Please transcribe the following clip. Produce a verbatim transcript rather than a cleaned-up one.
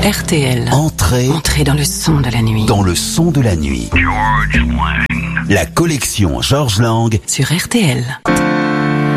R T L. Entrez. Entrez dans le son de la nuit. Dans le son de la nuit. George Lang. La collection George Lang Sur R T L.